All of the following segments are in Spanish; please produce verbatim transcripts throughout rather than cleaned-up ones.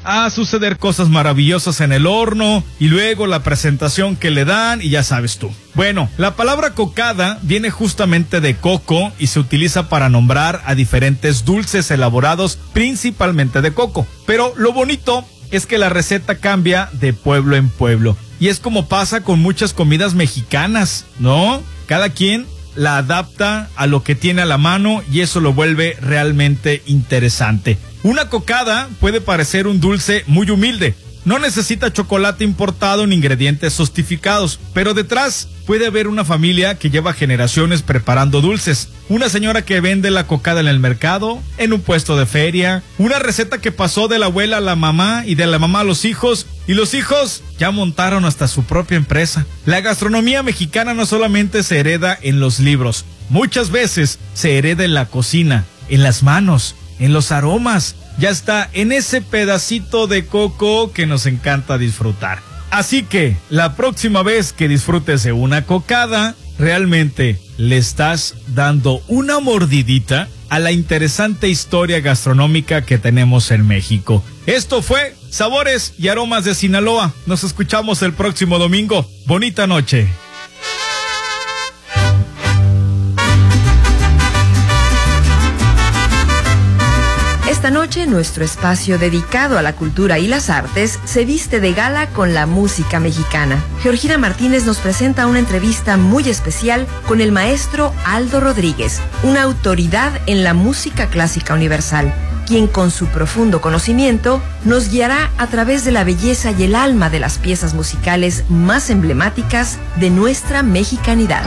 a suceder cosas maravillosas en el horno y luego la presentación que le dan y ya sabes tú. Bueno, la palabra cocada viene justamente de coco y se utiliza para nombrar a diferentes dulces elaborados principalmente de coco. Pero lo bonito es que la receta cambia de pueblo en pueblo y es como pasa con muchas comidas mexicanas, ¿no? Cada quien la adapta a lo que tiene a la mano y eso lo vuelve realmente interesante. Una cocada puede parecer un dulce muy humilde. No necesita chocolate importado ni ingredientes sofisticados, pero detrás puede haber una familia que lleva generaciones preparando dulces. Una señora que vende la cocada en el mercado, en un puesto de feria, una receta que pasó de la abuela a la mamá y de la mamá a los hijos, y los hijos ya montaron hasta su propia empresa. La gastronomía mexicana no solamente se hereda en los libros, muchas veces se hereda en la cocina, en las manos, en los aromas. Ya está en ese pedacito de coco que nos encanta disfrutar. Así que la próxima vez que disfrutes de una cocada, realmente le estás dando una mordidita a la interesante historia gastronómica que tenemos en México. Esto fue Sabores y Aromas de Sinaloa. Nos escuchamos el próximo domingo. Bonita noche. Esta noche, nuestro espacio dedicado a la cultura y las artes se viste de gala con la música mexicana. Georgina Martínez nos presenta una entrevista muy especial con el maestro Aldo Rodríguez, una autoridad en la música clásica universal, quien con su profundo conocimiento nos guiará a través de la belleza y el alma de las piezas musicales más emblemáticas de nuestra mexicanidad.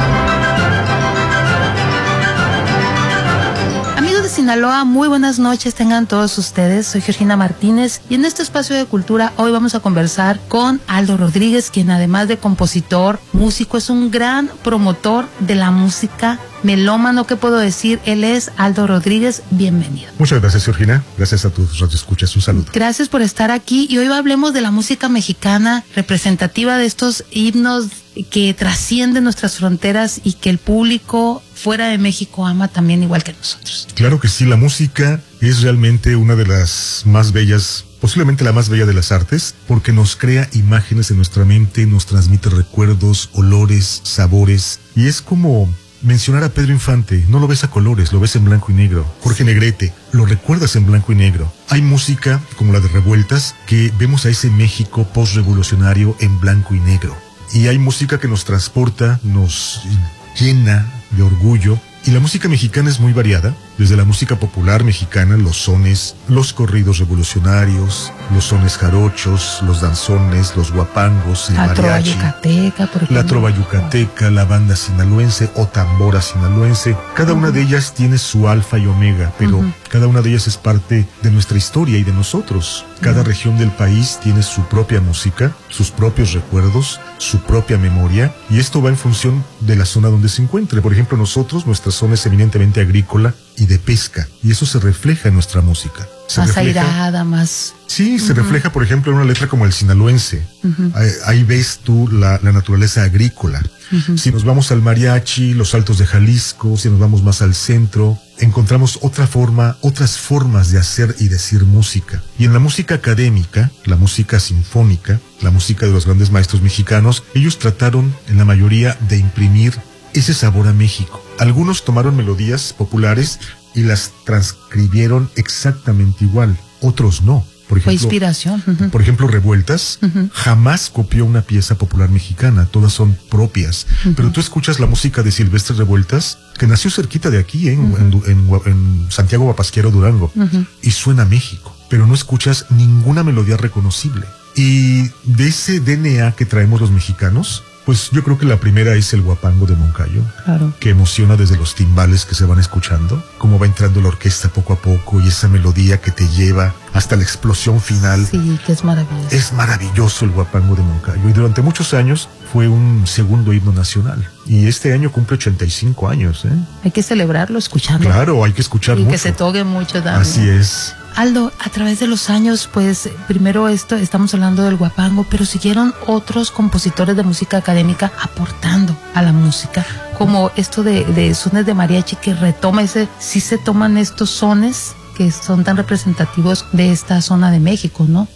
Sinaloa, muy buenas noches tengan todos ustedes. Soy Georgina Martínez y en este espacio de cultura hoy vamos a conversar con Aldo Rodríguez, quien además de compositor, músico, es un gran promotor de la música melómano. ¿Qué puedo decir? Él es Aldo Rodríguez. Bienvenido. Muchas gracias, Georgina. Gracias a tus radioescuchas. Un saludo. Gracias por estar aquí y hoy hablemos de la música mexicana representativa, de estos himnos que trascienden nuestras fronteras y que el público fuera de México ama también igual que nosotros. Claro que sí, la música es realmente una de las más bellas, posiblemente la más bella de las artes, porque nos crea imágenes en nuestra mente, nos transmite recuerdos, olores, sabores, y es como mencionar a Pedro Infante. No lo ves a colores, lo ves en blanco y negro. Jorge Negrete, lo recuerdas en blanco y negro. Hay música como la de Revueltas que vemos a ese México postrevolucionario en blanco y negro. Y hay música que nos transporta, nos llena de orgullo. Y la música mexicana es muy variada, desde la música popular mexicana, los sones, los corridos revolucionarios, los sones jarochos, los danzones, los guapangos, el la mariachi, trova yucateca, por ejemplo. La trova yucateca, la banda sinaloense o tambora sinaloense. Cada uh-huh. una de ellas tiene su alfa y omega, pero uh-huh. cada una de ellas es parte de nuestra historia y de nosotros. Cada uh-huh. región del país tiene su propia música, sus propios recuerdos, su propia memoria, y esto va en función de la zona donde se encuentre. Por ejemplo, nosotros, nuestra zona es eminentemente agrícola y de pesca, y eso se refleja en nuestra música. Se más refleja, airada, más... Sí, se uh-huh. refleja, por ejemplo, en una letra como el sinaloense. Uh-huh. Ahí, ahí ves tú la, la naturaleza agrícola. Uh-huh. Si nos vamos al mariachi, los altos de Jalisco, si nos vamos más al centro, encontramos otra forma, otras formas de hacer y decir música. Y en la música académica, la música sinfónica, la música de los grandes maestros mexicanos, ellos trataron, en la mayoría, de imprimir ese sabor a México. Algunos tomaron melodías populares y las transcribieron exactamente igual, otros no. Por ejemplo, fue inspiración. Uh-huh. Por ejemplo, Revueltas uh-huh. jamás copió una pieza popular mexicana, todas son propias. Uh-huh. Pero tú escuchas la música de Silvestre Revueltas, que nació cerquita de aquí, ¿eh? uh-huh. en, en, en Santiago Guapasquiero, Durango, uh-huh. y suena a México, pero no escuchas ninguna melodía reconocible. Y de ese D N A que traemos los mexicanos, pues yo creo que la primera es el guapango de Moncayo, claro. que emociona desde los timbales que se van escuchando, cómo va entrando la orquesta poco a poco y esa melodía que te lleva hasta la explosión final. Sí, que es maravilloso. Es maravilloso el guapango de Moncayo y durante muchos años fue un segundo himno nacional y este año cumple ochenta y cinco años. ¿eh? Hay que celebrarlo escuchando. Claro, hay que escuchar y mucho. Y que se toque mucho también. Así es. Aldo, a través de los años, pues, primero esto, estamos hablando del guapango, pero siguieron otros compositores de música académica aportando a la música, como esto de, de sones de mariachi que retoma ese, sí se toman estos sones que son tan representativos de esta zona de México, ¿no?